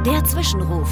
Der Zwischenruf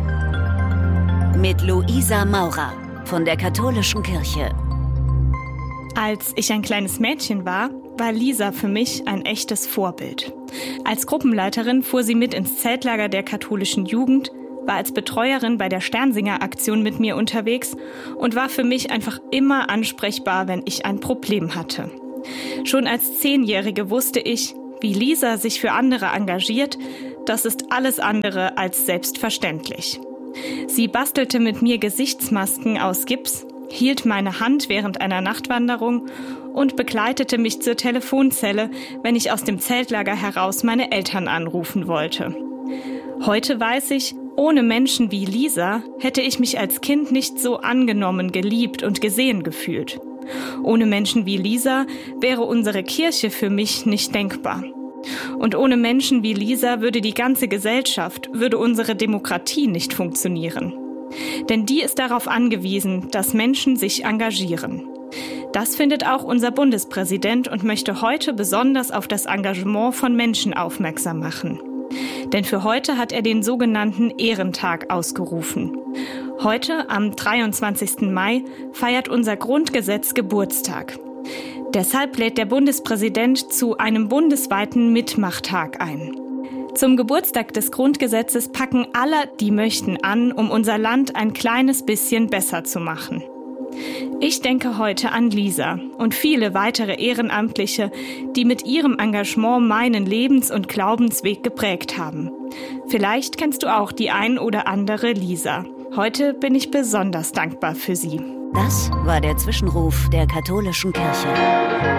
mit Luisa Maurer von der Katholischen Kirche. Als ich ein kleines Mädchen war Lisa für mich ein echtes Vorbild. Als Gruppenleiterin fuhr sie mit ins Zeltlager der katholischen Jugend, war als Betreuerin bei der Sternsinger-Aktion mit mir unterwegs und war für mich einfach immer ansprechbar, wenn ich ein Problem hatte. Schon als 10-Jährige wusste ich, wie Lisa sich für andere engagiert, das ist alles andere als selbstverständlich. Sie bastelte mit mir Gesichtsmasken aus Gips, hielt meine Hand während einer Nachtwanderung und begleitete mich zur Telefonzelle, wenn ich aus dem Zeltlager heraus meine Eltern anrufen wollte. Heute weiß ich, ohne Menschen wie Lisa hätte ich mich als Kind nicht so angenommen, geliebt und gesehen gefühlt. Ohne Menschen wie Lisa wäre unsere Kirche für mich nicht denkbar. Und ohne Menschen wie Lisa würde die ganze Gesellschaft, würde unsere Demokratie nicht funktionieren. Denn die ist darauf angewiesen, dass Menschen sich engagieren. Das findet auch unser Bundespräsident und möchte heute besonders auf das Engagement von Menschen aufmerksam machen. Denn für heute hat er den sogenannten Ehrentag ausgerufen. Heute, am 23. Mai, feiert unser Grundgesetz Geburtstag. Deshalb lädt der Bundespräsident zu einem bundesweiten Mitmachtag ein. Zum Geburtstag des Grundgesetzes packen alle, die möchten, an, um unser Land ein kleines bisschen besser zu machen. Ich denke heute an Lisa und viele weitere Ehrenamtliche, die mit ihrem Engagement meinen Lebens- und Glaubensweg geprägt haben. Vielleicht kennst du auch die ein oder andere Lisa. Heute bin ich besonders dankbar für sie. Das war der Zwischenruf der Katholischen Kirche.